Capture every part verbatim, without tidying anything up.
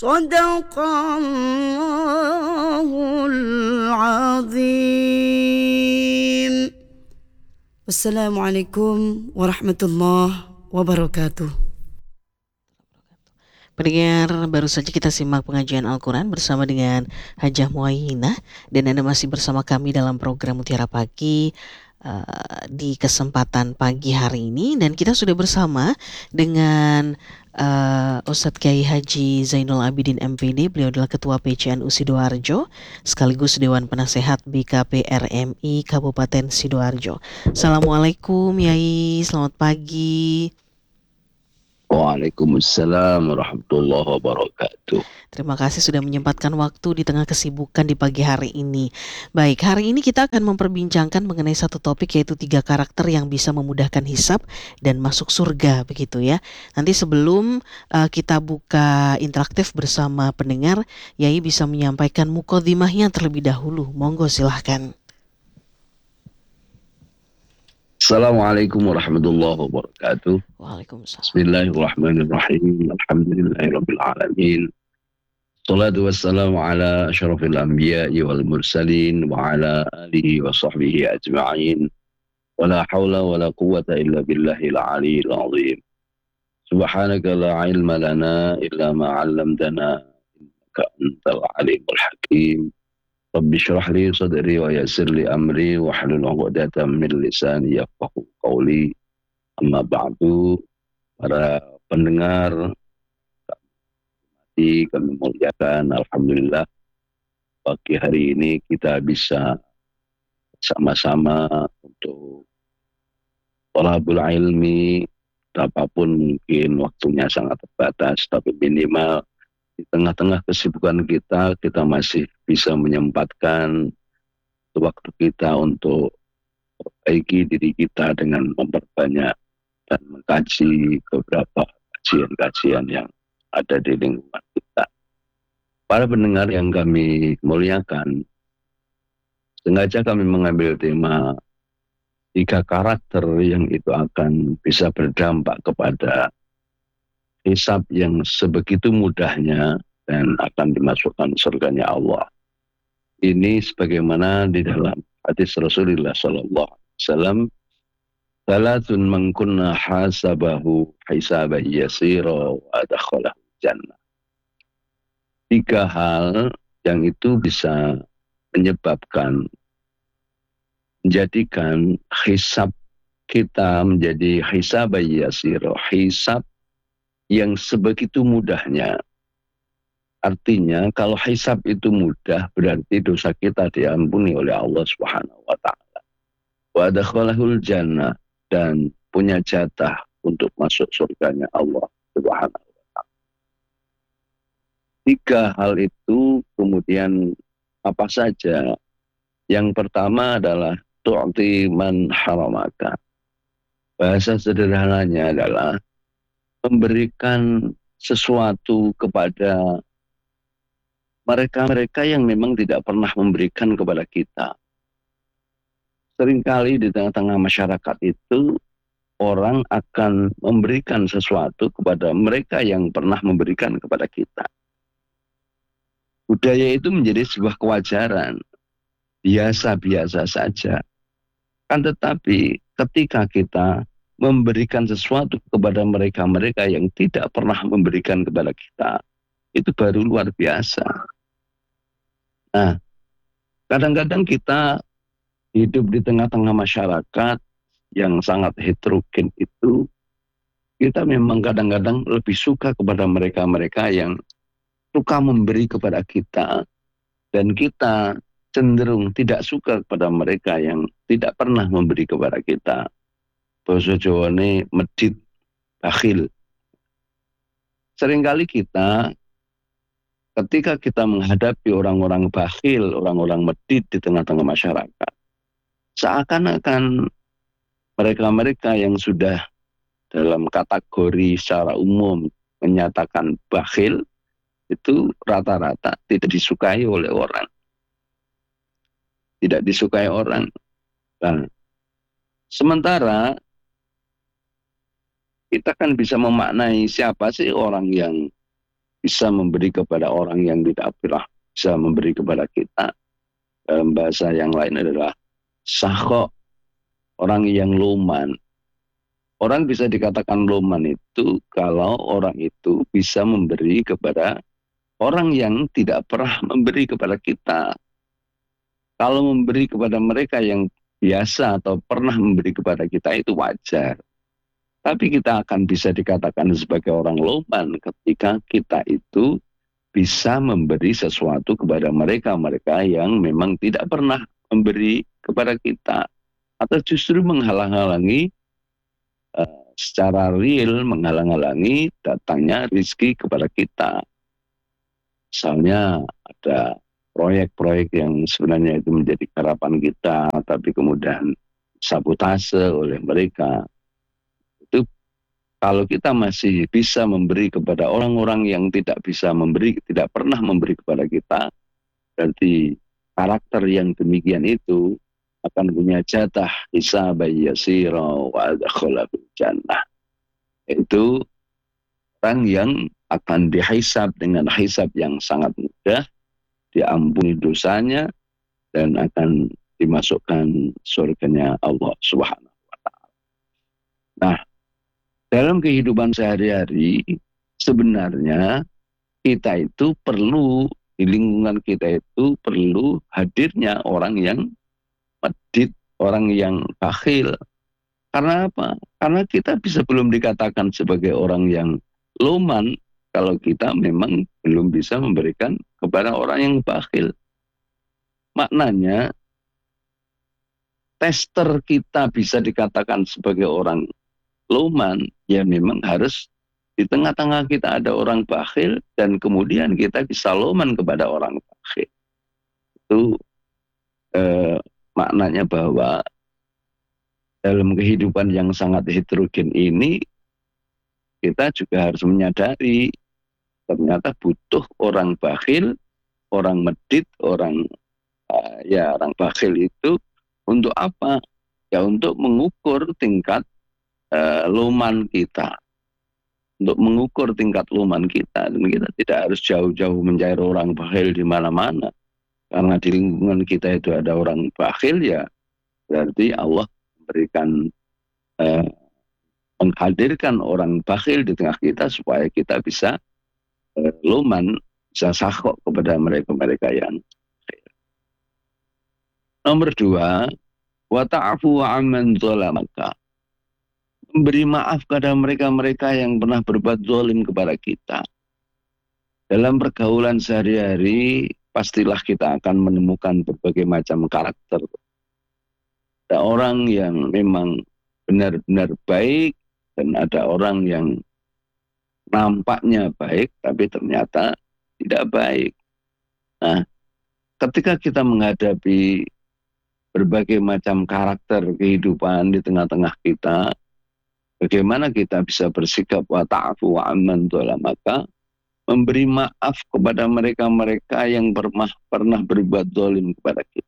Sadaqallahul azim. Wassalamualaikum warahmatullahi wabarakatuh. Pendengar, baru saja kita simak pengajian Al-Quran bersama dengan Hajah Muayyinah, dan Anda masih bersama kami dalam program Mutiara Pagi uh, di kesempatan pagi hari ini, dan kita sudah bersama dengan uh, Ustadz Kiai Haji Zainul Abidin M Pd. Beliau adalah Ketua P C N U Sidoarjo sekaligus Dewan Penasehat B K P R M I Kabupaten Sidoarjo. Assalamualaikum Yai, selamat pagi. Waalaikumsalam warahmatullahi wabarakatuh. Terima kasih sudah menyempatkan waktu di tengah kesibukan di pagi hari ini. Baik, hari ini kita akan memperbincangkan mengenai satu topik, yaitu tiga karakter yang bisa memudahkan hisab dan masuk surga, begitu ya. Nanti sebelum uh, kita buka interaktif bersama pendengar, Yai bisa menyampaikan muqaddimahnya terlebih dahulu. Monggo silahkan. Assalamualaikum warahmatullahi wabarakatuh. Waalaikumsalam. Bismillahirrahmanirrahim. Alhamdulillahirabbil alamin. Salatu wassalamu ala asyrafil anbiya'i wal mursalin wa ala alihi wa sahbihi ajma'in. Wala hawla wala quwwata illa billahil aliyyil azim. Subhanaka la ilma lana illa ma 'allamtana innaka antal alimul hakim. Rabbi syrah li sadri wa yassir li amri wa hlul 'uqdatam min lisani yafqahu qawli. Amma ba'du, para pendengar kami kami muliakan, alhamdulillah pagi hari ini kita bisa sama-sama untuk thalabul ilmi, apapun mungkin waktunya sangat terbatas, tapi minimal di tengah-tengah kesibukan kita, kita masih bisa menyempatkan waktu kita untuk perbaiki diri kita dengan memperbanyak dan mengkaji beberapa kajian-kajian yang ada di lingkungan kita. Para pendengar yang kami muliakan, sengaja kami mengambil tema tiga karakter yang itu akan bisa berdampak kepada hisab yang sebegitu mudahnya dan akan dimasukkan surganya Allah. Ini sebagaimana di dalam hadis Rasulullah sallallahu alaihi wasallam, salatun man kunna hasabahu hisaban yasira wa adkhalahu jannah. Tiga hal yang itu bisa menyebabkan, menjadikan hisab kita menjadi hisaban yasira, hisab yang sebegitu mudahnya. Artinya kalau hisab itu mudah, berarti dosa kita diampuni oleh Allah Subhanahu wa taala. Wa adkhalahul jannah, dan punya jatah untuk masuk surganya Allah Subhanahu wa taala. Tiga hal itu kemudian apa saja? Yang pertama adalah tu'ti man haramaka. Bahasa sederhananya adalah memberikan sesuatu kepada mereka-mereka yang memang tidak pernah memberikan kepada kita. Seringkali di tengah-tengah masyarakat itu, orang akan memberikan sesuatu kepada mereka yang pernah memberikan kepada kita. Budaya itu menjadi sebuah kewajaran, biasa-biasa saja. Kan tetapi ketika kita memberikan sesuatu kepada mereka-mereka yang tidak pernah memberikan kepada kita, itu baru luar biasa. Nah, kadang-kadang kita hidup di tengah-tengah masyarakat yang sangat heterogen itu, kita memang kadang-kadang lebih suka kepada mereka-mereka yang suka memberi kepada kita, dan kita cenderung tidak suka kepada mereka yang tidak pernah memberi kepada kita. Basa Jawane medit, bakhil. Seringkali kita ketika kita menghadapi orang-orang bakhil, orang-orang medit di tengah-tengah masyarakat, seakan-akan mereka-mereka yang sudah dalam kategori secara umum menyatakan bakhil, itu rata-rata tidak disukai oleh orang. Tidak disukai orang. Nah, sementara kita kan bisa memaknai siapa sih orang yang bisa memberi kepada orang yang tidak pernah bisa memberi kepada kita. Dalam bahasa yang lain adalah sakho, orang yang loman. Orang bisa dikatakan loman itu kalau orang itu bisa memberi kepada orang yang tidak pernah memberi kepada kita. Kalau memberi kepada mereka yang biasa atau pernah memberi kepada kita itu wajar. Tapi kita akan bisa dikatakan sebagai orang loman ketika kita itu bisa memberi sesuatu kepada mereka-mereka yang memang tidak pernah memberi kepada kita. Atau justru menghalang-halangi uh, secara real, menghalang-halangi datangnya rezeki kepada kita. Misalnya ada proyek-proyek yang sebenarnya itu menjadi harapan kita, tapi kemudian sabotase oleh mereka. Itu kalau kita masih bisa memberi kepada orang-orang yang tidak bisa memberi, tidak pernah memberi kepada kita, berarti karakter yang demikian itu akan punya jatah hisab yasira wa adkhala bil jannah. Itu orang yang akan dihisab dengan hisab yang sangat mudah, diampuni dosanya, dan akan dimasukkan surganya Allah Subhanahu wa Ta'ala. Nah, dalam kehidupan sehari-hari sebenarnya kita itu perlu, di lingkungan kita itu perlu hadirnya orang yang medit, orang yang bakhil. Karena apa? Karena kita bisa belum dikatakan sebagai orang yang loman kalau kita memang belum bisa memberikan kepada orang yang bakhil. Maknanya, tester kita bisa dikatakan sebagai orang loman, ya memang harus di tengah-tengah kita ada orang bakhil, dan kemudian kita bisa loman kepada orang bakhil. Itu eh, maknanya bahwa dalam kehidupan yang sangat heterogen ini, kita juga harus menyadari ternyata butuh orang bakhil, orang medit, orang uh, ya orang bakhil itu untuk apa? Ya untuk mengukur tingkat uh, loman kita, untuk mengukur tingkat loman kita. Dan kita tidak harus jauh-jauh mencari orang bakhil di mana-mana, karena di lingkungan kita itu ada orang bakhil, ya berarti Allah memberikan uh, menghadirkan orang bakhil di tengah kita supaya kita bisa uh, loman, bisa sakhok kepada mereka-mereka yang bakhil. Nomor dua, wa ta'fu 'amman zalamaka. Memberi maaf kepada mereka-mereka yang pernah berbuat zalim kepada kita. Dalam pergaulan sehari-hari pastilah kita akan menemukan berbagai macam karakter. Ada orang yang memang benar-benar baik, dan ada orang yang nampaknya baik tapi ternyata tidak baik. Nah, ketika kita menghadapi berbagai macam karakter kehidupan di tengah-tengah kita, bagaimana kita bisa bersikap wa ta'fu 'amman zalamaka, memberi maaf kepada mereka-mereka yang pernah pernah berbuat zalim kepada kita.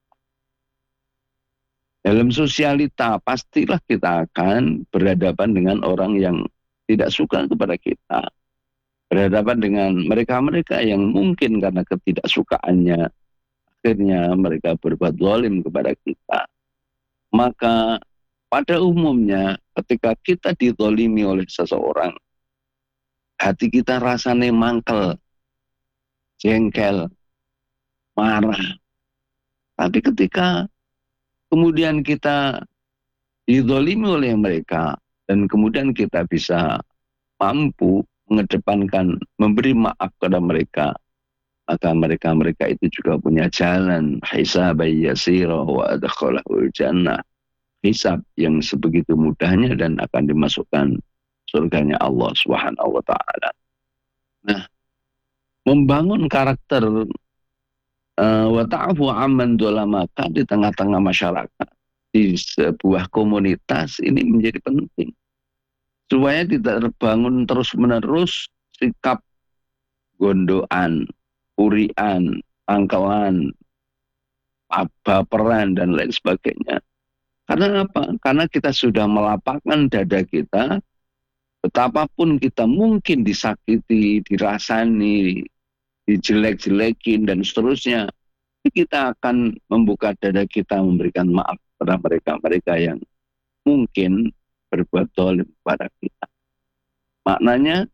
Dalam sosialita pastilah kita akan berhadapan dengan orang yang tidak suka kepada kita. Berhadapan dengan mereka-mereka yang mungkin karena ketidaksukaannya akhirnya mereka berbuat zalim kepada kita. Maka pada umumnya ketika kita dizalimi oleh seseorang, hati kita rasanya mangkel, jengkel, marah. Tapi ketika kemudian kita dizalimi oleh mereka, dan kemudian kita bisa mampu mengedepankan memberi maaf kepada mereka, maka mereka-mereka itu juga punya jalan hisab yasira wa adkhalahul jannah, hisab yang sebegitu mudahnya dan akan dimasukkan surganya Allah Subhanahu wa Ta'ala. Nah, membangun karakter Uh, wa ta'fu 'amman zalamaka di tengah-tengah masyarakat, di sebuah komunitas ini menjadi penting supaya tidak terbangun terus-menerus sikap gondoan, urian, angkelan, baperan dan lain sebagainya. Karena apa? Karena kita sudah melapangkan dada kita Betapapun kita mungkin disakiti, dirasani, dijelek-jelekin dan seterusnya, kita akan membuka dada kita memberikan maaf kepada mereka-mereka yang mungkin berbuat zalim kepada kita. Maknanya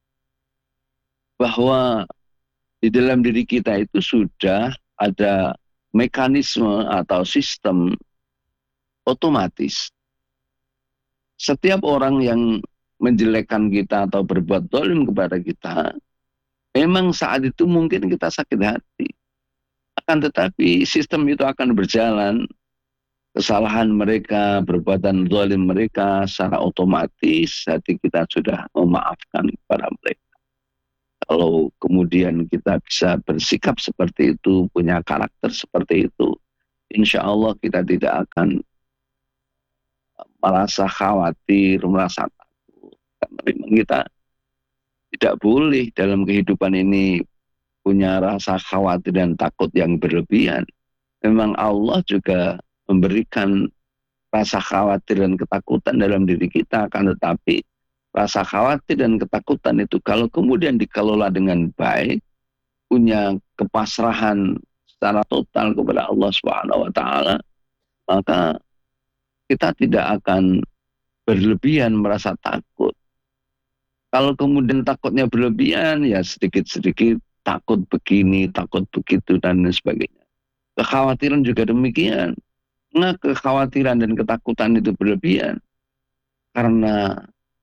bahwa di dalam diri kita itu sudah ada mekanisme atau sistem otomatis. Setiap orang yang menjelekkan kita atau berbuat zalim kepada kita, memang saat itu mungkin kita sakit hati. Akan tetapi sistem itu akan berjalan, kesalahan mereka, perbuatan zalim mereka secara otomatis hati kita sudah memaafkan kepada mereka. Kalau kemudian kita bisa bersikap seperti itu, punya karakter seperti itu, insya Allah kita tidak akan merasa khawatir, merasa takut. Karena memang kita tidak boleh dalam kehidupan ini punya rasa khawatir dan takut yang berlebihan. Memang Allah juga memberikan rasa khawatir dan ketakutan dalam diri kita, akan tetapi rasa khawatir dan ketakutan itu kalau kemudian dikelola dengan baik, punya kepasrahan secara total kepada Allah Subhanahu wa taala, maka kita tidak akan berlebihan merasa takut. Kalau kemudian takutnya berlebihan, ya sedikit-sedikit takut begini, takut begitu, dan lain sebagainya. Kekhawatiran juga demikian. Nah, kekhawatiran dan ketakutan itu berlebihan karena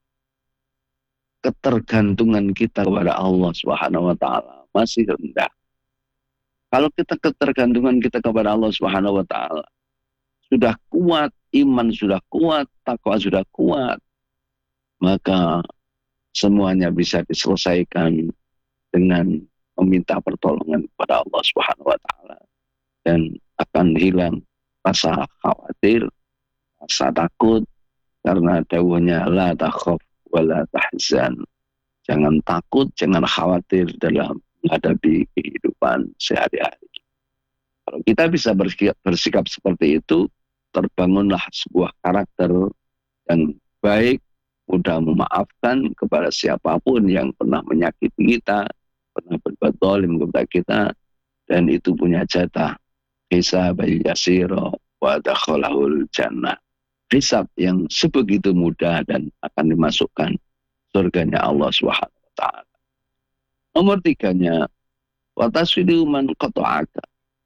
ketergantungan kita kepada Allah Subhanahu wa taala masih rendah. Kalau kita ketergantungan kita kepada Allah Subhanahu wa taala sudah kuat, iman sudah kuat, takwa sudah kuat, maka semuanya bisa diselesaikan dengan meminta pertolongan kepada Allah Subhanahu wa taala, dan akan hilang rasa khawatir, rasa takut, karena dawuhnya la takhaf wa la tahzan. Jangan takut, jangan khawatir dalam menghadapi kehidupan sehari-hari. Kalau kita bisa bersikap, bersikap seperti itu, terbangunlah sebuah karakter yang baik, mudah memaafkan kepada siapapun yang pernah menyakiti kita, pernah berbuat zalim kepada kita, dan itu punya jatah hisab yasira wa dakhalahul jannah. Hisab yang sebegitu mudah dan akan dimasukkan surganya Allah Subhanahu wa taala. Nomor tiganya, wa taswidu man qata'aka.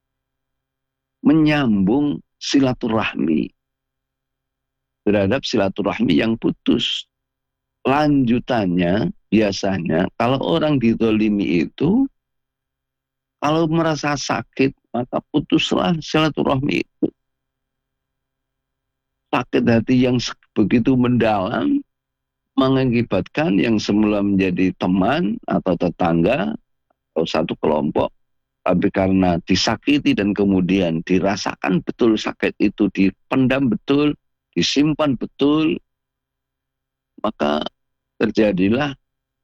Menyambung silaturahmi terhadap silaturahmi yang putus. Lanjutannya biasanya kalau orang dizalimi itu, kalau merasa sakit maka putuslah silaturahmi itu. Sakit hati yang begitu mendalam mengakibatkan yang semula menjadi teman atau tetangga atau satu kelompok, tapi karena disakiti dan kemudian dirasakan betul sakit itu, dipendam betul, disimpan betul, maka terjadilah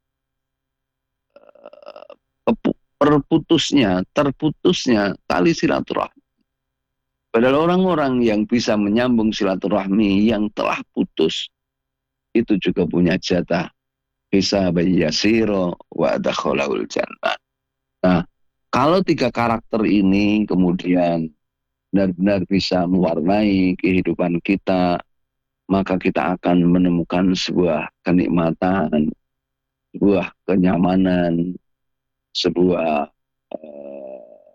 uh, perputusnya, terputusnya tali silaturahmi. Padahal orang-orang yang bisa menyambung silaturahmi yang telah putus, itu juga punya jatah hisab yasira wa dakhalahul jannah. Nah, kalau tiga karakter ini kemudian benar-benar bisa mewarnai kehidupan kita, maka kita akan menemukan sebuah kenikmatan, sebuah kenyamanan, sebuah uh,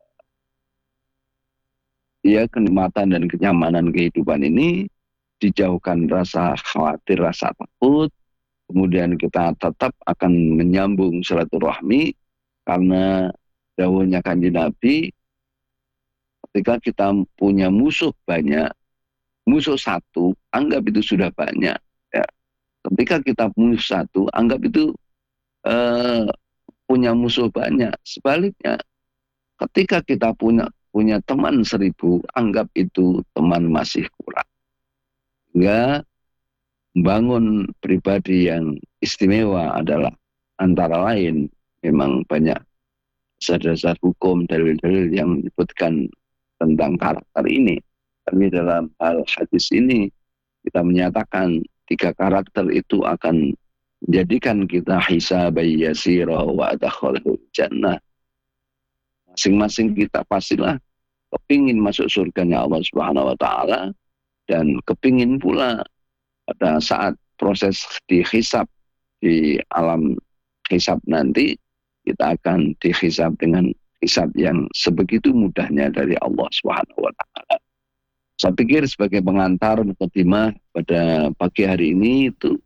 ya kenikmatan dan kenyamanan kehidupan ini, dijauhkan rasa khawatir, rasa takut, kemudian kita tetap akan menyambung silaturahmi karena dawuhnya Kanjeng Nabi, ketika kita punya musuh banyak, musuh satu, anggap itu sudah banyak. Ya. Ketika kita punya satu, anggap itu uh, punya musuh banyak. Sebaliknya, ketika kita punya punya teman seribu, anggap itu teman masih kurang. Sehingga membangun pribadi yang istimewa adalah antara lain memang banyak dasar-dasar hukum, dalil-dalil yang menyebutkan tentang karakter ini. Tapi dalam hal hadis ini kita menyatakan tiga karakter itu akan Jadikan kita hisaban yasira wa adkhalahul jannah. Masing-masing kita pastilah kepingin masuk surganya Allah Subhanahu wa taala, dan kepingin pula pada saat proses dihisab di alam hisab nanti kita akan dihisab dengan hisab yang sebegitu mudahnya dari Allah Subhanahu wa taala. Saya pikir sebagai pengantar mukadimah pada pagi hari ini itu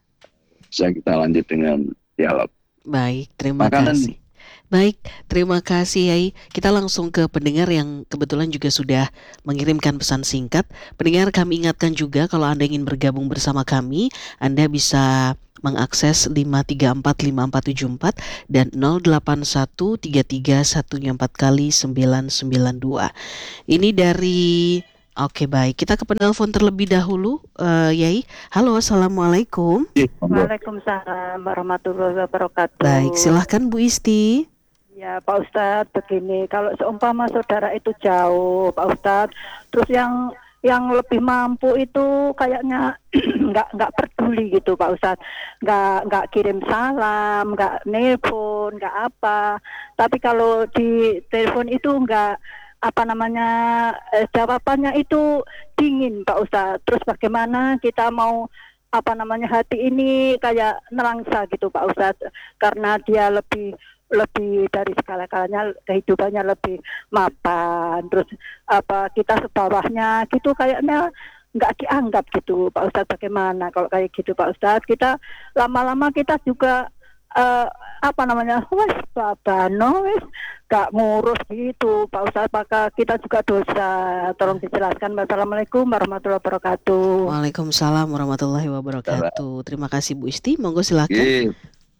bisa kita lanjut dengan dialog. Baik, terima Makanan. kasih. Baik, terima kasih Yai. Kita langsung ke pendengar yang kebetulan juga sudah mengirimkan pesan singkat. Pendengar, kami ingatkan juga kalau Anda ingin bergabung bersama kami, Anda bisa mengakses lima tiga empat lima empat tujuh empat dan nol delapan satu tiga tiga satu empat kali sembilan sembilan dua. Ini dari... Oke, baik. Kita ke penelpon terlebih dahulu, uh, Yai. Halo, Assalamualaikum. Waalaikumsalam warahmatullahi wabarakatuh. Baik, silahkan Bu Isti. Ya Pak Ustadz, begini, kalau seumpama saudara itu jauh Pak Ustadz, terus yang yang lebih mampu itu kayaknya nggak nggak peduli gitu Pak Ustadz, nggak nggak kirim salam, nggak nelpon, nggak apa. Tapi kalau di telepon itu nggak apa namanya eh, jawabannya itu dingin Pak Ustadz. Terus bagaimana kita mau apa namanya hati ini kayak nelangsa gitu Pak Ustadz, karena dia lebih lebih dari segala-galanya, kehidupannya lebih mapan, terus apa kita sebawahnya gitu kayaknya nggak dianggap gitu Pak Ustadz. Bagaimana kalau kayak gitu Pak Ustadz? Kita lama-lama kita juga uh, apa namanya wes babano wes gak ngurus gitu Pak Ustadz, maka kita juga dosa. Tolong dijelaskan. Wassalamualaikum warahmatullahi wabarakatuh. Waalaikumsalam warahmatullahi wabarakatuh. Terima kasih Bu Isti, monggo silakan. Iya,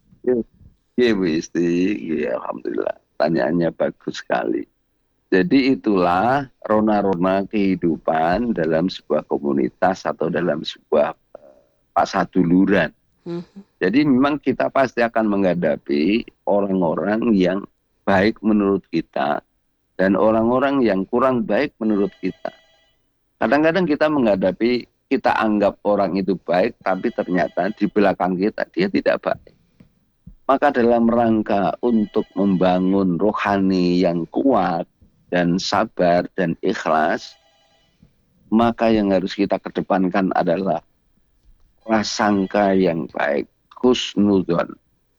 iya Bu Isti, ya, alhamdulillah. Tanyaannya bagus sekali. Jadi itulah rona-rona kehidupan dalam sebuah komunitas atau dalam sebuah uh, pasaduluran. Hmm. Jadi memang kita pasti akan menghadapi orang-orang yang baik menurut kita dan orang-orang yang kurang baik menurut kita. Kadang-kadang kita menghadapi, kita anggap orang itu baik, tapi ternyata di belakang kita dia tidak baik. Maka dalam rangka untuk membangun rohani yang kuat dan sabar dan ikhlas, maka yang harus kita kedepankan adalah prasangka yang baik, husnudzon.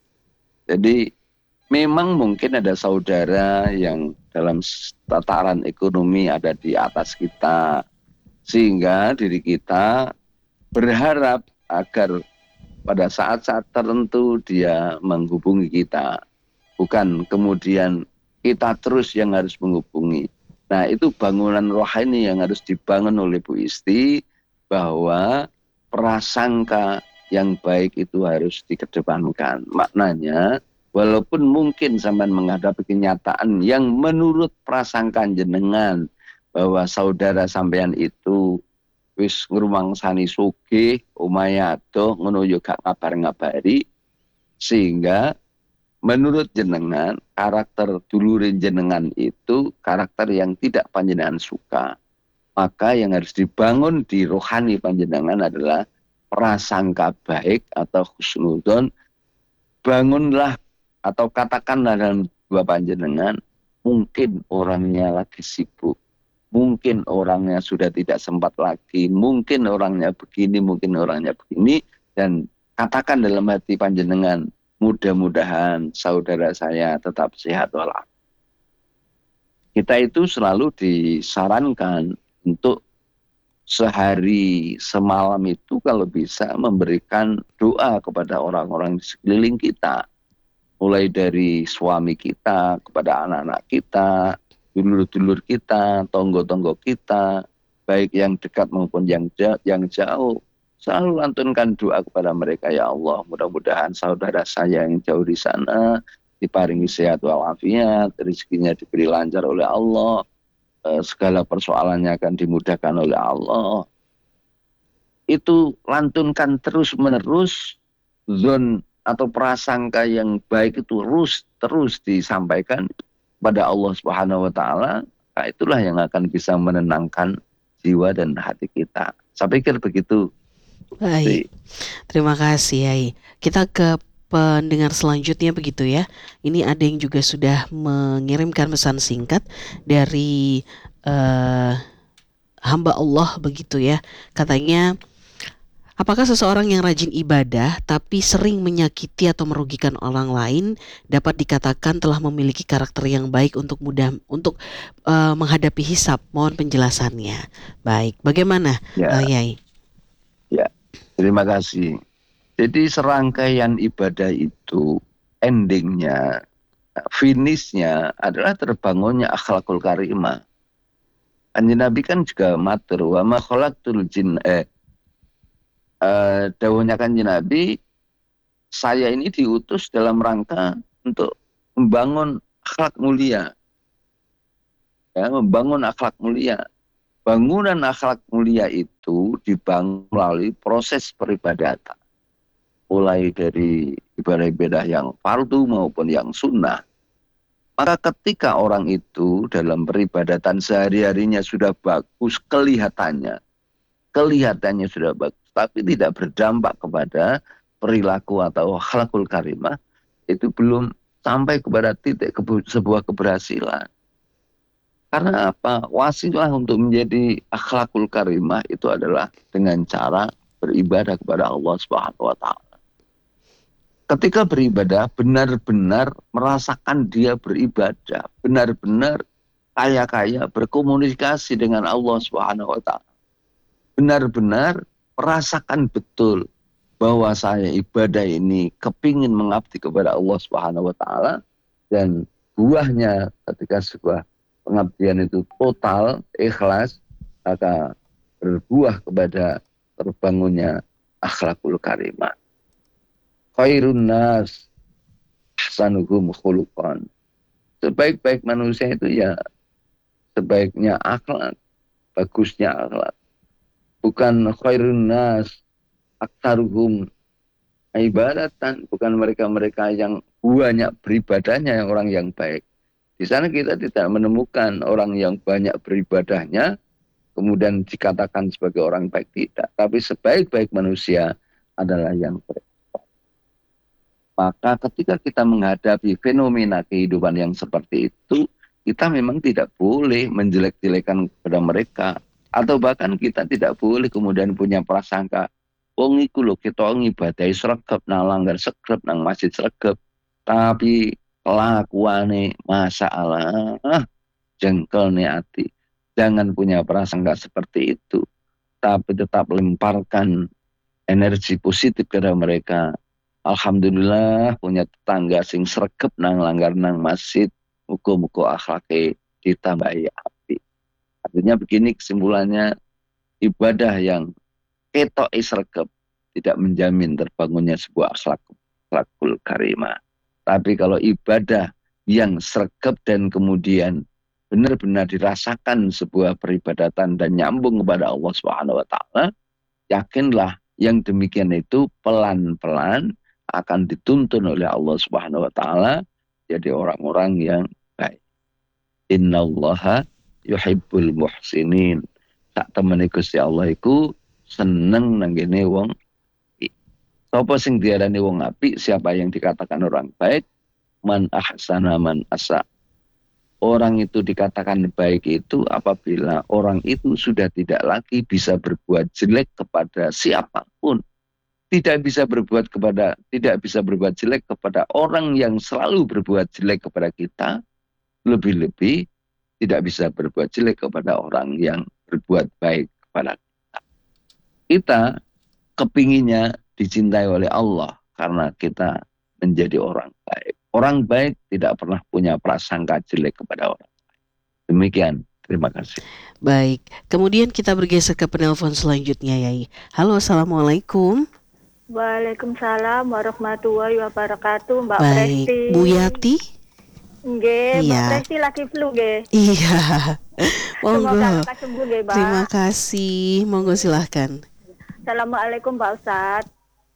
Jadi memang mungkin ada saudara yang dalam tataran ekonomi ada di atas kita, sehingga diri kita berharap agar pada saat-saat tertentu dia menghubungi kita, bukan kemudian kita terus yang harus menghubungi. Nah, itu bangunan rohani yang harus dibangun oleh Bu Isti, bahwa prasangka yang baik itu harus dikedepankan. Maknanya, walaupun mungkin sampean menghadapi kenyataan yang menurut prasangka jenengan bahwa saudara sampean itu wis ngrumangsani sugih, omahe adoh, ngono yo gak ngabar-ngabari, sehingga menurut jenengan karakter dulurin jenengan itu karakter yang tidak panjenengan suka. Maka yang harus dibangun di rohani panjenengan adalah prasangka baik atau husnudzon. Bangunlah atau katakanlah dalam dua panjenengan, mungkin orangnya lagi sibuk, mungkin orangnya sudah tidak sempat lagi, mungkin orangnya begini, mungkin orangnya begini, dan katakan dalam hati panjenengan, mudah-mudahan saudara saya tetap sehat walafiat. Kita itu selalu disarankan untuk sehari semalam itu kalau bisa memberikan doa kepada orang-orang di sekeliling kita. Mulai dari suami kita, kepada anak-anak kita, dulur-dulur kita, tonggo-tonggo kita, baik yang dekat maupun yang jauh, yang jauh. Selalu lantunkan doa kepada mereka, ya Allah, mudah-mudahan saudara saya yang jauh di sana diparingi sehat walafiat, rezekinya diberi lancar oleh Allah, segala persoalannya akan dimudahkan oleh Allah. Itu lantunkan terus-menerus, zon atau prasangka yang baik itu terus terus disampaikan pada Allah Subhanahu wa taala. Nah, itulah yang akan bisa menenangkan jiwa dan hati kita. Saya pikir begitu Baik, terima kasih Yai. Kita ke pendengar selanjutnya begitu ya. Ini ada yang juga sudah mengirimkan pesan singkat dari eh, hamba Allah begitu ya. Katanya, apakah seseorang yang rajin ibadah tapi sering menyakiti atau merugikan orang lain dapat dikatakan telah memiliki karakter yang baik untuk mudah untuk eh, menghadapi hisab? Mohon penjelasannya. Baik, bagaimana Ya, eh, Yai? ya. Terima kasih. Jadi serangkaian ibadah itu endingnya, finishnya adalah terbangunnya akhlakul karimah. Kanjeng Nabi kan juga matur wa ma khalaqtul jin eh, eh dawuhnya Kanjeng Nabi, saya ini diutus dalam rangka untuk membangun akhlak mulia, ya, membangun akhlak mulia. Bangunan akhlak mulia itu dibangun melalui proses peribadatan, mulai dari ibadah-ibadah yang fardu maupun yang sunnah. Maka ketika orang itu dalam peribadatan sehari-harinya sudah bagus, kelihatannya, kelihatannya sudah bagus, tapi tidak berdampak kepada perilaku atau akhlakul karimah, itu belum sampai kepada titik kebu- sebuah keberhasilan. Karena apa? Wasilah untuk menjadi akhlakul karimah itu adalah dengan cara beribadah kepada Allah Subhanahu wa taala. Ketika beribadah, benar-benar merasakan dia beribadah, benar-benar kaya-kaya berkomunikasi dengan Allah Subhanahu wa taala. Benar-benar merasakan betul bahwa saya ibadah ini kepingin mengabdi kepada Allah Subhanahu wa taala, dan buahnya ketika sebuah pengabdian itu total ikhlas, maka berbuah kepada terbangunnya akhlakul karimah. Khairun nas ahsanuhum khuluqan. Sebaik-baik manusia itu ya sebaiknya akhlak, bagusnya akhlak. Bukan khairun nas aktaruhum ibadatan, bukan mereka-mereka yang banyak beribadahnya yang orang yang baik. Di sana kita tidak menemukan orang yang banyak beribadahnya kemudian dikatakan sebagai orang baik, tidak. Tapi sebaik-baik manusia adalah yang baik. Maka ketika kita menghadapi fenomena kehidupan yang seperti itu, kita memang tidak boleh menjelek-jelekan kepada mereka. Atau bahkan kita tidak boleh kemudian punya prasangka, wong iku lho kita ngibadahi sregep nang langgar sregep nang masjid sregep, tapi kelakuane masalah jengkel nih hati. Jangan punya prasangka seperti itu, tapi tetap lemparkan energi positif kepada mereka. Alhamdulillah punya tetangga sing sregep nang langgar nang masjid, muga-muga akhlake ditambahi api. Artinya begini kesimpulannya, ibadah yang ketok sregep tidak menjamin terbangunnya sebuah akhlak akhlakul karimah. Tapi kalau ibadah yang sregep dan kemudian benar-benar dirasakan sebuah peribadatan dan nyambung kepada Allah Subhanahu wa taala, yakinlah yang demikian itu pelan-pelan akan dituntun oleh Allah Subhanahu wa taala jadi orang-orang yang baik. Innallaha yuhibbul muhsinin. Tak temene Gusti Allah iku seneng nang ngene wong apik. Sapa sing diarani wong apik, siapa yang dikatakan orang baik? Man ahsana man asa. Orang itu dikatakan baik itu apabila orang itu sudah tidak lagi bisa berbuat jelek kepada siapapun. Tidak bisa berbuat kepada tidak bisa berbuat jelek kepada orang yang selalu berbuat jelek kepada kita, lebih-lebih tidak bisa berbuat jelek kepada orang yang berbuat baik kepada kita. Kita kepinginnya dicintai oleh Allah karena kita menjadi orang baik. Orang baik tidak pernah punya prasangka jelek kepada orang lain. Demikian, terima kasih. Baik, kemudian kita bergeser ke penelpon selanjutnya, Yai. Halo, assalamualaikum. Waalaikumsalam warahmatullahi wabarakatuh, Mbak Baik, Presti. Bu Yati. Nggih, Mbak Iya. Presti lagi flu nggih. Iya, Semoga monggo. lekas sembuh nggih, Mbak. Terima kasih, monggo silahkan. Assalamualaikum Pak Ustadz.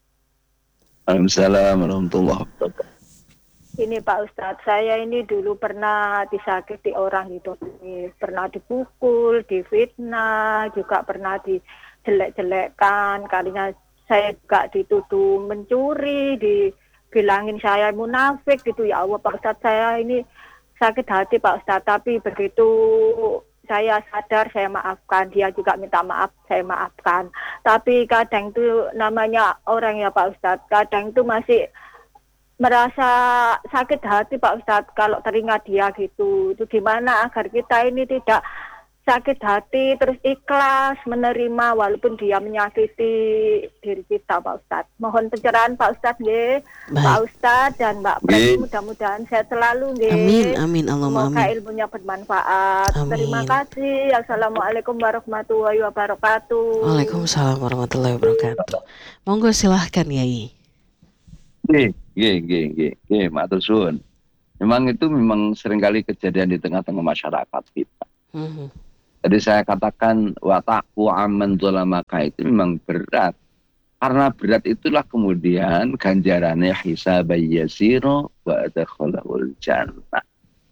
Waalaikumsalam warahmatullahi wabarakatuh. Ini Pak Ustadz, saya ini dulu pernah disakiti orang gitu, pernah dipukul, difitnah, juga pernah di jelek-jelekkan, kalinya saya juga dituduh mencuri, dibilangin saya munafik gitu. Ya Allah Pak Ustadz, saya ini sakit hati Pak Ustadz, tapi begitu saya sadar saya maafkan, dia juga minta maaf, saya maafkan. Tapi kadang itu namanya orang ya Pak Ustadz, kadang itu masih merasa sakit hati Pak Ustadz kalau teringat dia gitu. Itu gimana agar kita ini tidak sakit hati terus ikhlas menerima walaupun dia menyakiti diri kita Pak Ustadz. Mohon pencerahan Pak Ustadz nggih. Pak Baik. Ustadz dan Mbak Pres, mudah-mudahan sehat selalu nggih. Amin, amin, Allahumma Semoga amin. ilmunya bermanfaat. Amin. Terima kasih. Assalamualaikum warahmatullahi wabarakatuh. Waalaikumsalam warahmatullahi wabarakatuh. Monggo silahkan Yai. Nggih, nggih, nggih, nggih, nggih, matur suwun. Memang itu memang seringkali kejadian di tengah-tengah masyarakat kita. Mhm. Jadi saya katakan wa taqu amman dzalamaka itu memang berat. Karena berat itulah kemudian ganjarannya hisabay yasiro wa adkhalahul jannah.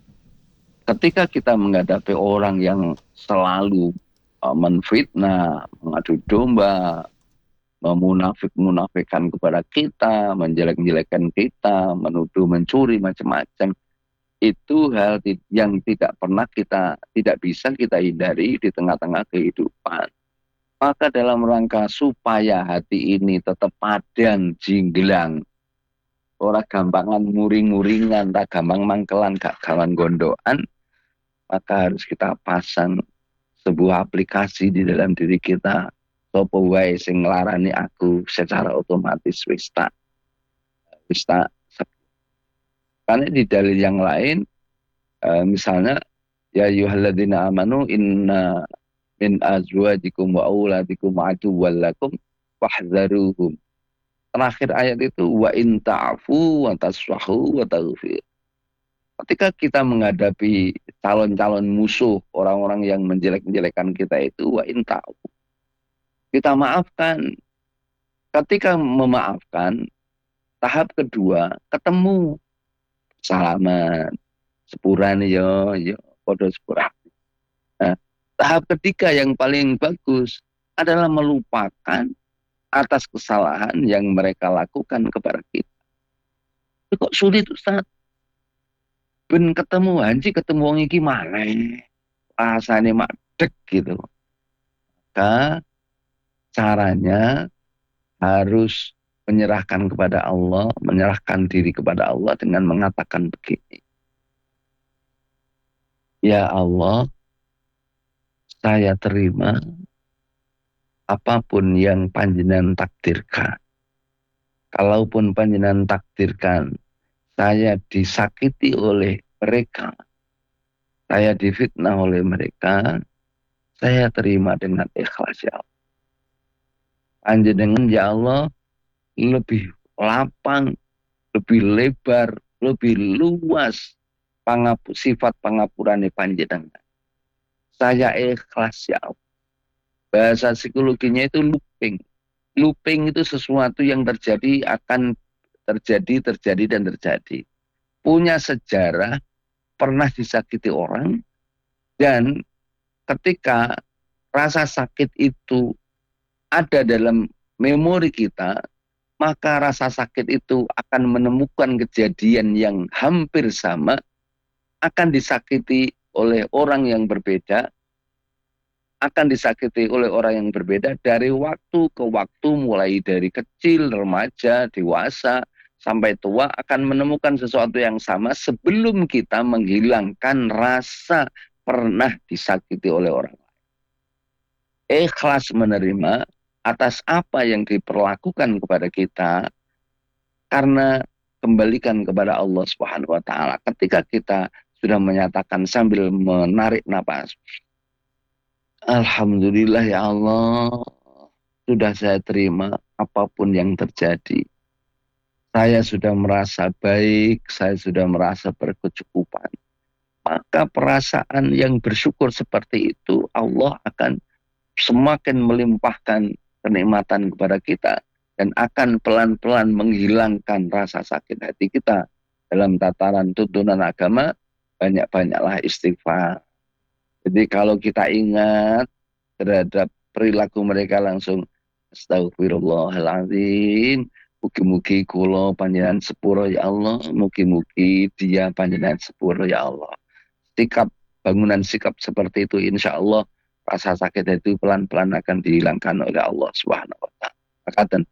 Ketika kita menghadapi orang yang selalu uh, menfitnah, mengadu domba, memunafik-munafikan kepada kita, menjelek-jelekan kita, menuduh mencuri macam-macam, itu hal yang tidak pernah kita, tidak bisa kita hindari di tengah-tengah kehidupan. Maka dalam rangka supaya hati ini tetap padan, jinggelang, orang gampangan muring-muringan, tak gampang mangkelan, gak kawan gondoan, maka harus kita pasang sebuah aplikasi di dalam diri kita. Sopo wae sing nglarani aku secara otomatis wis tak wis tak. Karena di dalil yang lain, uh, misalnya, ya ayyuhalladzina amanu inna min azwajikum wa auladikum aduwwan lakum fahdharuhum. Terakhir ayat itu wa in ta'fu wa tasfahu wa taghfir. Ketika kita menghadapi calon-calon musuh, orang-orang yang menjelek-jelekan kita itu wa in ta'fu, kita maafkan. Ketika memaafkan, tahap kedua ketemu salaman, sepurane yo yo podo sepurane. Nah, tahap ketiga yang paling bagus adalah melupakan atas kesalahan yang mereka lakukan kepada kita. Itu kok sulit Ustaz? Ben ketemu anji ketemu wong iki maneh. Rasane madeg gitu. Maka caranya harus menyerahkan kepada Allah, menyerahkan diri kepada Allah dengan mengatakan begini. Ya Allah, saya terima apapun yang panjenengan takdirkan. Kalaupun panjenengan takdirkan saya disakiti oleh mereka, saya difitnah oleh mereka, saya terima dengan ikhlas ya Allah. Panjenengan ya Allah lebih lapang, lebih lebar, lebih luas pangapu, sifat pangapurane panjenengan. Saya ikhlas ya Allah. Bahasa psikologinya itu looping. Looping itu sesuatu yang terjadi akan terjadi, terjadi, dan terjadi. Punya sejarah, pernah disakiti orang, dan ketika rasa sakit itu ada dalam memori kita, maka rasa sakit itu akan menemukan kejadian yang hampir sama, akan disakiti oleh orang yang berbeda, akan disakiti oleh orang yang berbeda dari waktu ke waktu, mulai dari kecil, remaja, dewasa, sampai tua, akan menemukan sesuatu yang sama sebelum kita menghilangkan rasa pernah disakiti oleh orang lain. Ikhlas menerima atas apa yang diperlakukan kepada kita, karena kembalikan kepada Allah Subhanahu wa taala. Ketika kita sudah menyatakan sambil menarik napas, alhamdulillah ya Allah, sudah saya terima apapun yang terjadi. Saya sudah merasa baik, saya sudah merasa berkecukupan. Maka perasaan yang bersyukur seperti itu, Allah akan semakin melimpahkan kenikmatan kepada kita dan akan pelan-pelan menghilangkan rasa sakit hati kita. Dalam tataran tuntunan agama, banyak-banyaklah istighfar. Jadi kalau kita ingat terhadap perilaku mereka langsung astagfirullahaladzim. Mugi-mugi kula panjenengan sepuro ya Allah. Mugi-mugi dia panjenengan sepuro ya Allah. Sikap bangunan sikap seperti itu insya Allah rasa sakit itu pelan-pelan akan dihilangkan oleh Allah Subhanahu wa taala. Makaten.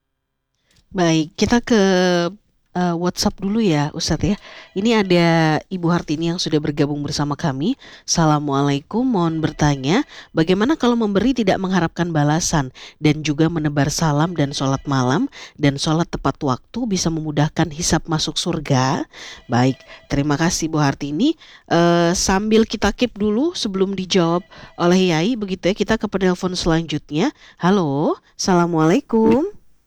Baik, kita ke uh, WhatsApp dulu ya Ustadz ya. Ini ada Ibu Hartini yang sudah bergabung bersama kami. Assalamualaikum, mohon bertanya, bagaimana kalau memberi tidak mengharapkan balasan dan juga menebar salam dan sholat malam dan sholat tepat waktu bisa memudahkan hisab masuk surga? Baik, terima kasih Bu Hartini. Uh, sambil kita keep dulu sebelum dijawab oleh Yai, begitu ya, kita ke penelpon selanjutnya. Halo, Assalamualaikum.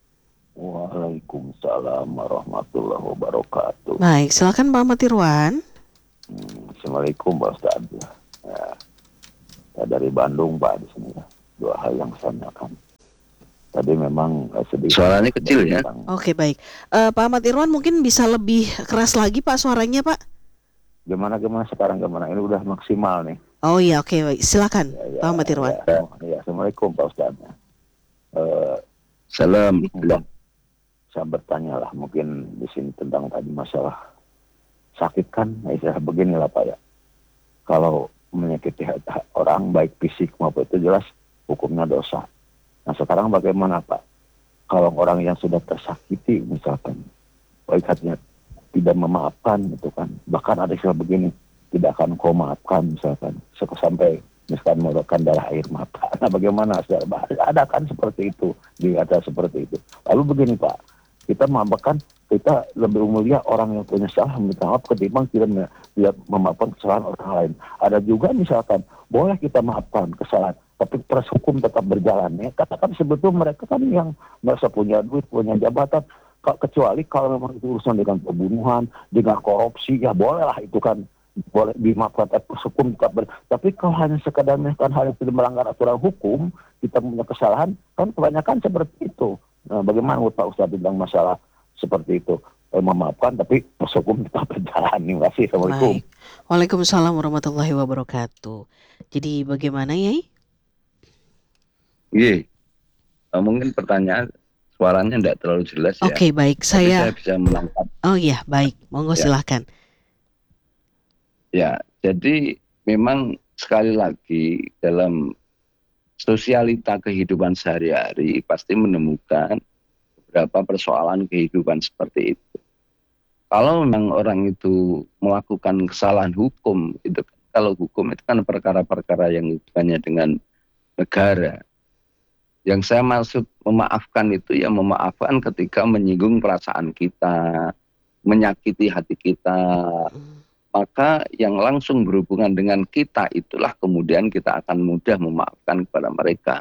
Waalaikumsalam warahmatullahi wabarakatuh. Baik, silakan Pak Ahmad Irwan. Hmm, Assalamualaikum Pak Ustaz. Ya, ya, dari Bandung Pak di sini ya. Dua hal yang saya tanyakan. Tadi memang eh, sedikit. Suaranya kecil ya. tentang- Oke, baik. Eh, Pak Ahmad Irwan mungkin bisa lebih keras lagi Pak suaranya Pak. Gimana gimana sekarang gimana? Ini udah maksimal nih. Oh iya, oke, baik. Silakan Ya, ya, Pak Ahmad Irwan. Ya, ya, Assalamualaikum Pak Ustaz. Eh, Salam. saya bertanya lah mungkin di sini tentang tadi masalah sakit kan, nah, istilah beginilah Pak ya. Kalau menyakiti hati orang baik fisik maupun itu jelas hukumnya dosa. Nah sekarang bagaimana Pak? Kalau orang yang sudah tersakiti misalkan baik hatinya tidak memaafkan itu kan, bahkan ada istilah begini, tidak akan kau maafkan misalkan sampai misalkan mengeluarkan darah air mata. Nah bagaimana secara bahasa ada kan seperti itu, dikata seperti itu. Lalu begini Pak, kita memaafkan, kita lebih mulia orang yang punya salah meminta maaf ketimbang tidak tidak memaafkan kesalahan orang lain. Ada juga misalkan boleh kita maafkan kesalahan, tapi proses hukum tetap berjalan ya. Katakan sebetulnya mereka kan yang merasa punya duit, punya jabatan, kecuali kalau memang itu urusan dengan pembunuhan, dengan korupsi, ya bolehlah itu kan boleh dimaafkan, tapi proses hukum tetap ber. Tapi kalau hanya sekadar melakukan hal yang tidak melanggar aturan hukum, kita punya kesalahan, kan kebanyakan seperti itu. Nah, bagaimana Pak Ustaz tentang masalah seperti itu? Eh, memaafkan tapi proses hukum tetap berjalan. Terima kasih. Assalamualaikum. Baik. Waalaikumsalam warahmatullahi wabarakatuh. Jadi bagaimana Yai? Iya. Nah, mungkin pertanyaan suaranya tidak terlalu jelas ya. Oke, baik. Tapi Saya saya bisa menangkap. Oh iya, baik. Monggo Ya. silahkan. Ya, jadi memang sekali lagi dalam sosialita kehidupan sehari-hari pasti menemukan beberapa persoalan kehidupan seperti itu. Kalau memang orang itu melakukan kesalahan hukum, itu kalau hukum itu kan perkara-perkara yang hubungannya dengan negara. Yang saya maksud memaafkan itu ya memaafkan ketika menyinggung perasaan kita, menyakiti hati kita. Maka yang langsung berhubungan dengan kita itulah kemudian kita akan mudah memaafkan kepada mereka.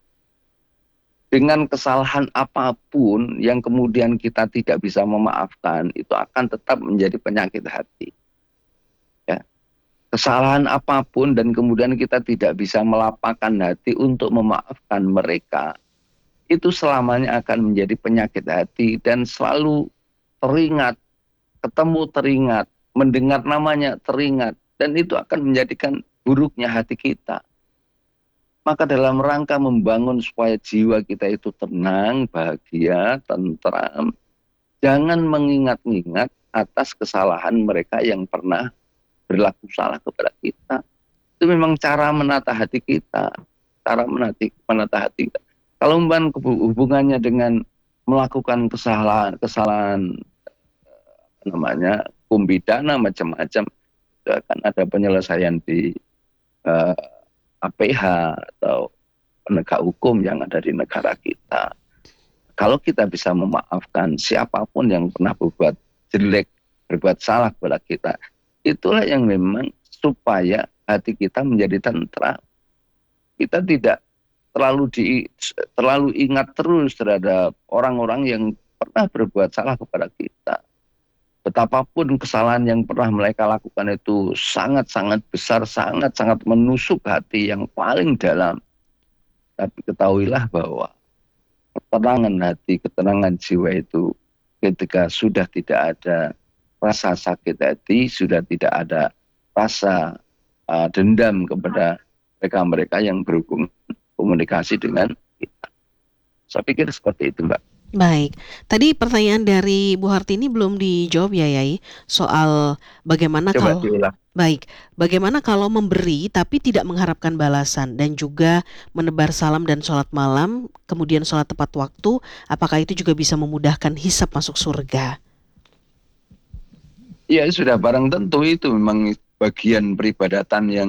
Dengan kesalahan apapun yang kemudian kita tidak bisa memaafkan, itu akan tetap menjadi penyakit hati. Ya. Kesalahan apapun dan kemudian kita tidak bisa melapangkan hati untuk memaafkan mereka, itu selamanya akan menjadi penyakit hati dan selalu teringat, ketemu teringat, mendengar namanya teringat, dan itu akan menjadikan buruknya hati kita. Maka dalam rangka membangun supaya jiwa kita itu tenang, bahagia, tentram, jangan mengingat-ingat atas kesalahan mereka yang pernah berlaku salah kepada kita. Itu memang cara menata hati kita, cara menata, menata hati kita. Kalau memang hubungannya dengan melakukan kesalahan, kesalahan namanya hukum pidana macam-macam, itu akan ada penyelesaian di uh, A P H atau penegak hukum yang ada di negara kita. Kalau kita bisa memaafkan siapapun yang pernah berbuat jelek, berbuat salah kepada kita, itulah yang memang supaya hati kita menjadi tentram. Kita tidak terlalu di, terlalu ingat terus terhadap orang-orang yang pernah berbuat salah kepada kita. Betapapun kesalahan yang pernah mereka lakukan itu sangat-sangat besar, sangat-sangat menusuk hati yang paling dalam. Tapi ketahuilah bahwa ketenangan hati, ketenangan jiwa itu ketika sudah tidak ada rasa sakit hati, sudah tidak ada rasa uh, dendam kepada mereka-mereka yang berhubung berkomunikasi dengan kita. Saya pikir seperti itu, Mbak. Baik, tadi pertanyaan dari Bu Hartini belum dijawab ya Yai, soal bagaimana Coba kalau diulang. baik, bagaimana kalau memberi tapi tidak mengharapkan balasan dan juga menebar salam dan sholat malam, kemudian sholat tepat waktu, apakah itu juga bisa memudahkan hisab masuk surga? Ya sudah barang tentu itu memang bagian peribadatan yang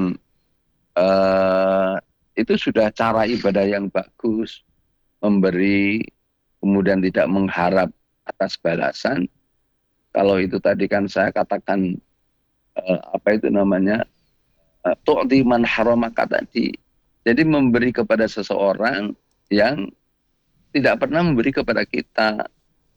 uh, itu sudah cara ibadah yang bagus, memberi kemudian tidak mengharap atas balasan. Kalau itu tadi kan saya katakan uh, apa itu namanya uh, tu'ti man haramaka tadi. Jadi memberi kepada seseorang yang tidak pernah memberi kepada kita.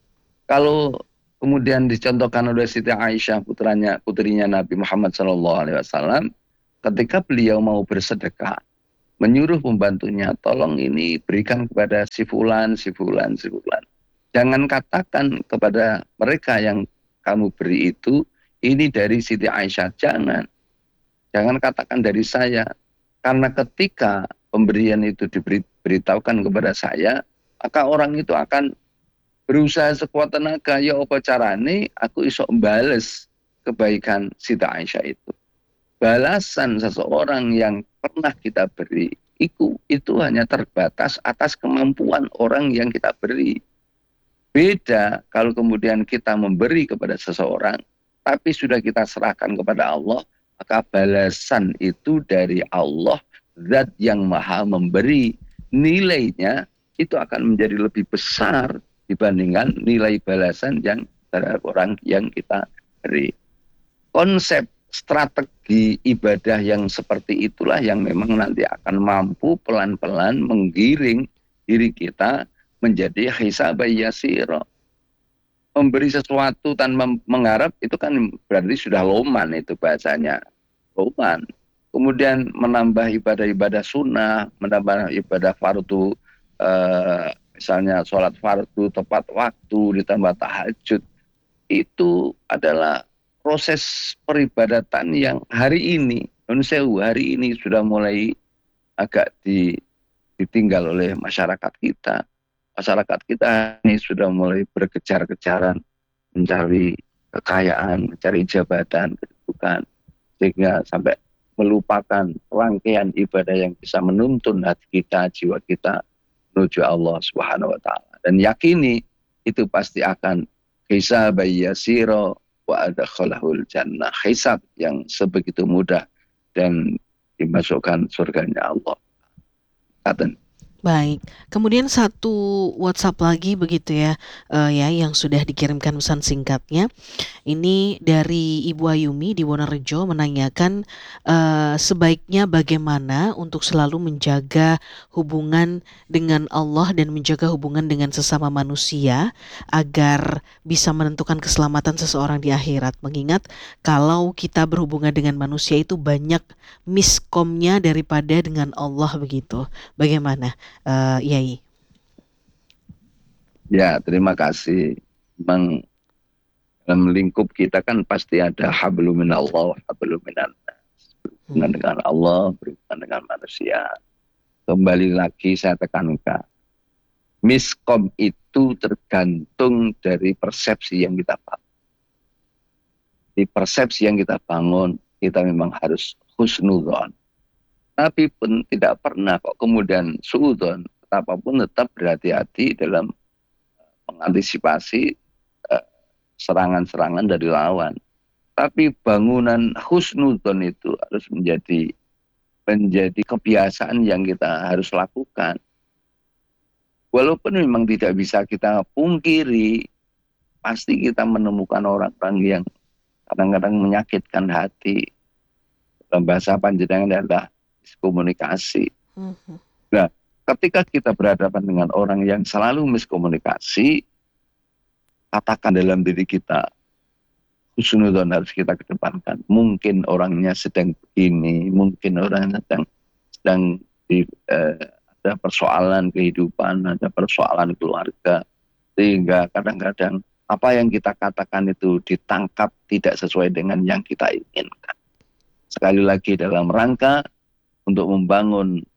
Kalau kemudian dicontohkan oleh Siti Aisyah putranya putrinya Nabi Muhammad shallallahu alaihi wasallam, ketika beliau mau bersedekah, menyuruh pembantunya, tolong ini berikan kepada si fulan, si fulan, si fulan. Jangan katakan kepada mereka yang kamu beri itu, ini dari Siti Aisyah. Jangan. Jangan katakan dari saya. Karena ketika pemberian itu diberitahukan kepada saya, maka orang itu akan berusaha sekuat tenaga, ya apa carane aku iso bales kebaikan Siti Aisyah itu. Balasan seseorang yang pernah kita beri itu, itu hanya terbatas atas kemampuan orang yang kita beri. Beda kalau kemudian kita memberi kepada seseorang tapi sudah kita serahkan kepada Allah, maka balasan itu dari Allah, zat yang maha memberi. Nilainya itu akan menjadi lebih besar dibandingkan nilai balasan yang terhadap orang yang kita beri. Konsep strategi ibadah yang seperti itulah yang memang nanti akan mampu pelan-pelan menggiring diri kita menjadi hisab yasira. Memberi sesuatu tanpa mengharap itu kan berarti sudah loman, itu bahasanya loman. Kemudian menambah ibadah-ibadah sunnah, menambah ibadah fardu, eh, misalnya sholat fardu tepat waktu ditambah tahajud, itu adalah proses peribadatan yang hari ini, Nunsewu, hari ini sudah mulai agak di, ditinggal oleh masyarakat kita. Masyarakat kita ini sudah mulai berkejar-kejaran mencari kekayaan, mencari jabatan, kedudukan, sehingga sampai melupakan rangkaian ibadah yang bisa menuntun hati kita, jiwa kita menuju Allah Subhanahu wa taala. Dan yakini itu pasti akan hisab yasira wa adkhalahul jannah, hisab yang sebegitu mudah dan dimasukkan surganya Allah. Katen. Baik, kemudian satu WhatsApp lagi begitu ya, uh, ya yang sudah dikirimkan pesan singkatnya. Ini dari Ibu Ayumi di Wonorejo menanyakan uh, sebaiknya bagaimana untuk selalu menjaga hubungan dengan Allah dan menjaga hubungan dengan sesama manusia agar bisa menentukan keselamatan seseorang di akhirat. Mengingat kalau kita berhubungan dengan manusia itu banyak miskomnya daripada dengan Allah begitu. Bagaimana? Uh, Yai. Ya, terima kasih. Memang dalam lingkup kita kan pasti ada hablum minallah, hablum minan nas. Berhubungan dengan Allah, berhubungan dengan manusia. Kembali lagi saya tekankan, miskom itu tergantung dari persepsi yang kita bangun. Di persepsi yang kita bangun, kita memang harus husnudzon. Tapi pun tidak pernah kok kemudian suudzon, apapun tetap berhati-hati dalam mengantisipasi uh, serangan-serangan dari lawan. Tapi bangunan husnudzon itu harus menjadi menjadi kebiasaan yang kita harus lakukan. Walaupun memang tidak bisa kita pungkiri, pasti kita menemukan orang-orang yang kadang-kadang menyakitkan hati. Dalam bahasa panjenengan adalah miskomunikasi. Mm-hmm. Nah, ketika kita berhadapan dengan orang yang selalu miskomunikasi, katakan dalam diri kita, husnudzon harus kita kedepankan. Mungkin orangnya sedang begini, mungkin orangnya sedang sedang di, eh, ada persoalan kehidupan, ada persoalan keluarga, sehingga kadang-kadang apa yang kita katakan itu ditangkap tidak sesuai dengan yang kita inginkan. Sekali lagi dalam rangka untuk membangun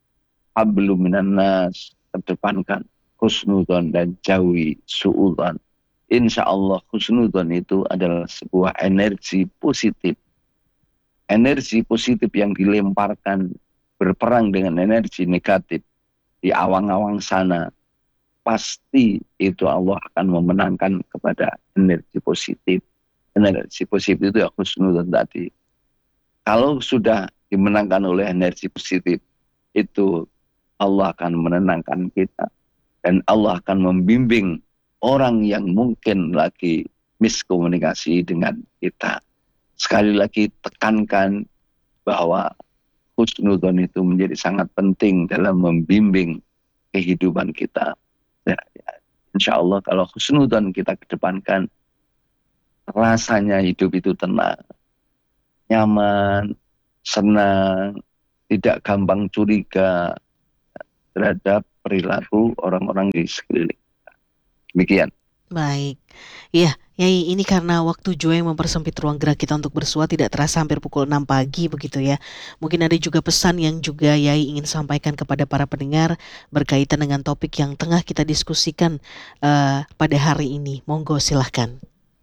hablum minan nas, kedepankan husnudzon dan jauhi suudzon. Insya Allah husnudzon itu adalah sebuah energi positif. Energi positif yang dilemparkan berperang dengan energi negatif di awang-awang sana, pasti itu Allah akan memenangkan kepada energi positif. Energi positif itu ya husnudzon tadi. Kalau sudah dimenangkan oleh energi positif, itu Allah akan menenangkan kita. Dan Allah akan membimbing orang yang mungkin lagi miskomunikasi dengan kita. Sekali lagi tekankan bahwa husnudzon itu menjadi sangat penting dalam membimbing kehidupan kita. Ya, ya. Insya Allah kalau husnudzon kita kedepankan, rasanya hidup itu tenang, nyaman, senang, tidak gampang curiga terhadap perilaku orang-orang di sekeliling. Demikian. Baik, ya, Yai, ini karena waktu juga yang mempersempit ruang gerak kita untuk bersua, tidak terasa hampir pukul enam pagi begitu ya. Mungkin ada juga pesan yang juga Yai ingin sampaikan kepada para pendengar berkaitan dengan topik yang tengah kita diskusikan uh, pada hari ini. Monggo silahkan.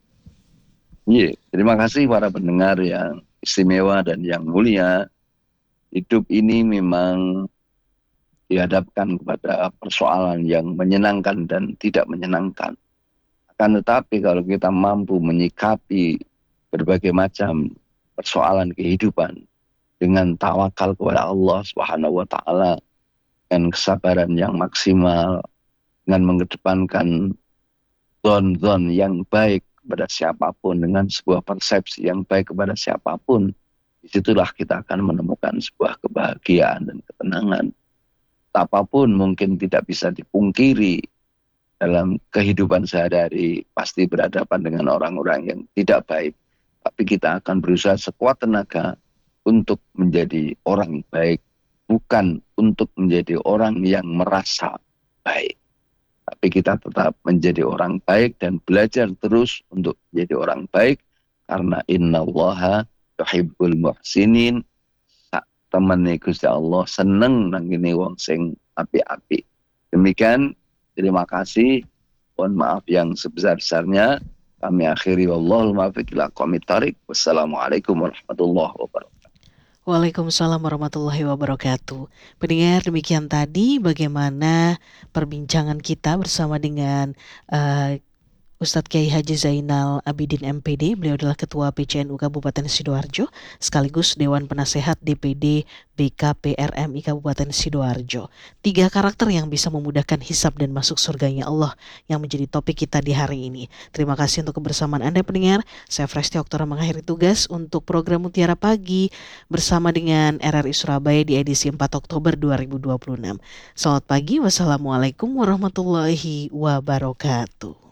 Iya, terima kasih para pendengar yang istimewa dan yang mulia. Hidup ini memang dihadapkan kepada persoalan yang menyenangkan dan tidak menyenangkan. Akan tetapi kalau kita mampu menyikapi berbagai macam persoalan kehidupan dengan tawakal kepada Allah Subhanahu wa taala, dengan kesabaran yang maksimal, dengan mengedepankan zon-zon yang baik kepada siapapun, dengan sebuah persepsi yang baik kepada siapapun, disitulah kita akan menemukan sebuah kebahagiaan dan ketenangan. Apapun mungkin tidak bisa dipungkiri dalam kehidupan sehari-hari, pasti berhadapan dengan orang-orang yang tidak baik. Tapi kita akan berusaha sekuat tenaga untuk menjadi orang baik, bukan untuk menjadi orang yang merasa baik. Tapi kita tetap menjadi orang baik dan belajar terus untuk menjadi orang baik, karena innallaha yuhibbul muhsinin. Teman Gusti Allah seneng nangini wong sing api-api. Demikian, terima kasih. Mohon maaf yang sebesar-besarnya. Kami akhiri wallahul muwaffiq ila aqwamit thoriq. Wassalamualaikum warahmatullahi wabarakatuh. Waalaikumsalam warahmatullahi wabarakatuh. Pendengar, demikian tadi bagaimana perbincangan kita bersama dengan uh, Ustadz Kiai Haji Zainal Abidin M P D. Beliau adalah Ketua P C N U Kabupaten Sidoarjo sekaligus Dewan Penasehat D P D B K P R M I Kabupaten Sidoarjo. Tiga karakter yang bisa memudahkan hisab dan masuk surganya Allah yang menjadi topik kita di hari ini. Terima kasih untuk kebersamaan Anda pendengar. Saya Fresti Oktora mengakhiri tugas untuk program Mutiara Pagi bersama dengan R R I Surabaya di edisi empat Oktober dua ribu dua puluh enam. Selamat pagi. Wassalamualaikum warahmatullahi wabarakatuh.